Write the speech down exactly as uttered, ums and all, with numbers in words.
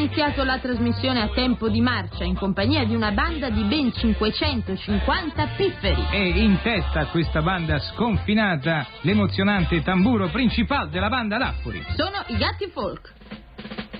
iniziato la trasmissione a tempo di marcia in compagnia di una banda di ben cinquecentocinquanta pifferi. E in testa a questa banda sconfinata l'emozionante tamburo principale della banda Laffuri. Sono i Gatti Folk.